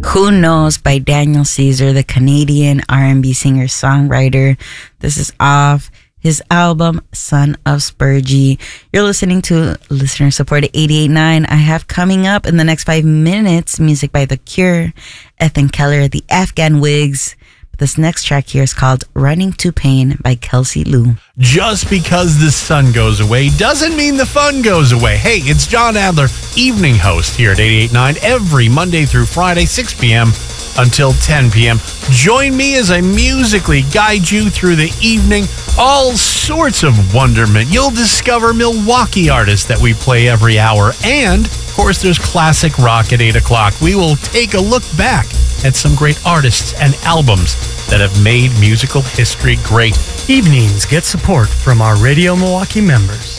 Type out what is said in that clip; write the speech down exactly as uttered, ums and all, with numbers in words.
Who Knows by Daniel Caesar, the Canadian R and B singer-songwriter. This is off his album, Son of Spurgey. You're listening to listener supported eighty-eight point nine. I have coming up in the next five minutes, music by The Cure, Ethan Keller, the Afghan Wigs. This next track here is called Running to Pain by Kelsey Lou. Just because the sun goes away doesn't mean the fun goes away. Hey, it's John Adler, evening host here at eighty-eight point nine every Monday through Friday, six p.m. until ten p.m. Join me as I musically guide you through the evening. All sorts of wonderment. You'll discover Milwaukee artists that we play every hour. And, of course, there's classic rock at eight o'clock. We will take a look back at some great artists and albums that have made musical history great. Evenings get support from our Radio Milwaukee members.